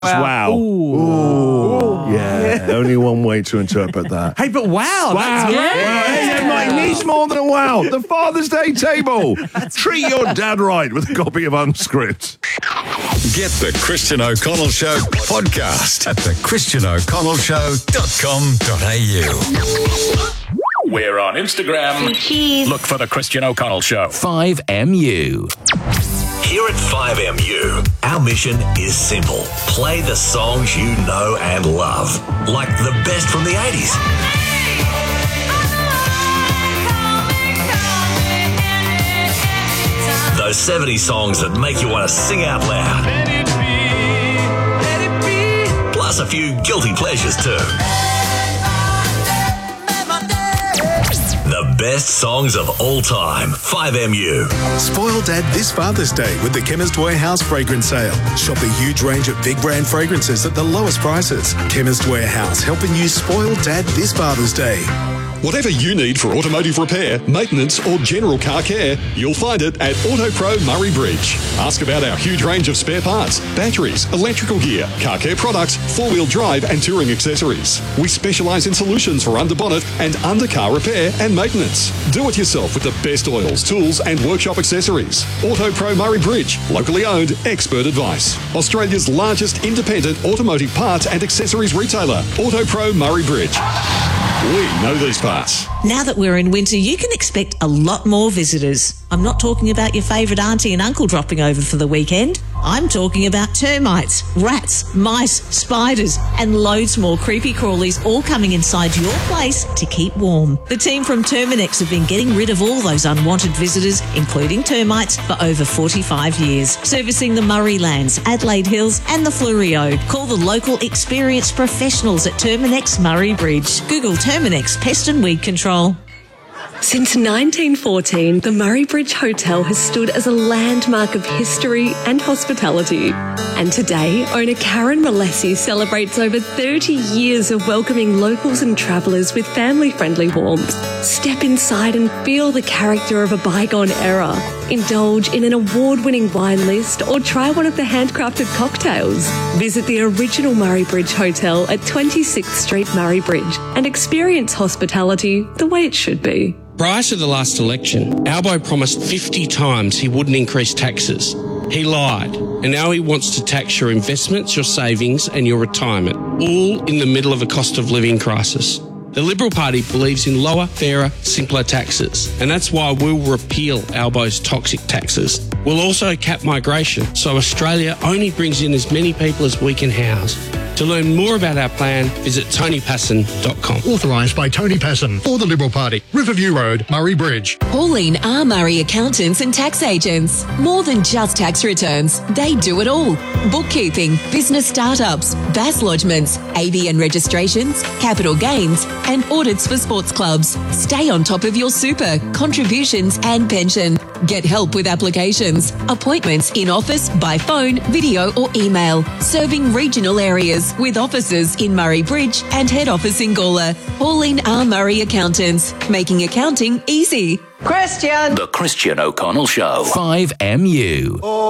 Wow. Ooh. Yeah, only one way to interpret that. Hey, but wow. That's great. Well, it needs more than a wow. The Father's Day table. Treat your dad right with a copy of Unscript. Get the Christian O'Connell Show podcast at thechristianoconnellshow.com.au. We're on Instagram. Look for The Christian O'Connell Show. 5MU. Here at 5MU, our mission is simple. Play the songs you know and love, like the best from the 80s. Those 70 songs that make you want to sing out loud. Plus a few guilty pleasures too. The best songs of all time. 5MU. Spoil Dad this Father's Day with the Chemist Warehouse fragrance sale. Shop a huge range of big brand fragrances at the lowest prices. Chemist Warehouse, helping you spoil Dad this Father's Day. Whatever you need for automotive repair, maintenance or general car care, you'll find it at AutoPro Murray Bridge. Ask about our huge range of spare parts, batteries, electrical gear, car care products, four-wheel drive and touring accessories. We specialise in solutions for under-bonnet and under-car repair and maintenance. Do it yourself with the best oils, tools and workshop accessories. AutoPro Murray Bridge, locally owned, expert advice. Australia's largest independent automotive parts and accessories retailer, AutoPro Murray Bridge. We know these parts. Now that we're in winter, you can expect a lot more visitors. I'm not talking about your favourite auntie and uncle dropping over for the weekend. I'm talking about termites, rats, mice, spiders, and loads more creepy crawlies all coming inside your place to keep warm. The team from Terminex have been getting rid of all those unwanted visitors, including termites, for over 45 years, servicing the Murray Lands, Adelaide Hills and the Fleurieu. Call the local experienced professionals at Terminex Murray Bridge. Google Terminex Pest and Weed Control. Since 1914, the Murray Bridge Hotel has stood as a landmark of history and hospitality. And today, owner Karen Molessi celebrates over 30 years of welcoming locals and travellers with family-friendly warmth. Step inside and feel the character of a bygone era. Indulge in an award-winning wine list or try one of the handcrafted cocktails. Visit the original Murray Bridge Hotel at 26th Street, Murray Bridge, and experience hospitality the way it should be. Prior to the last election, Albo promised 50 times he wouldn't increase taxes. He lied, and now he wants to tax your investments, your savings and your retirement, all in the middle of a cost of living crisis. The Liberal Party believes in lower, fairer, simpler taxes, and that's why we'll repeal Albo's toxic taxes. We'll also cap migration, so Australia only brings in as many people as we can house. To learn more about our plan, visit tonypasson.com. Authorised by Tony Passon for the Liberal Party. Riverview Road, Murray Bridge. Pauline R. Murray Accountants and Tax Agents. More than just tax returns, they do it all. Bookkeeping, business startups, BAS lodgements, ABN registrations, capital gains, and audits for sports clubs. Stay on top of your super, contributions and pension. Get help with applications, appointments in office, by phone, video or email. Serving regional areas with offices in Murray Bridge and head office in Gawler. Pauline R. Murray Accountants, making accounting easy. The Christian O'Connell Show. 5MU.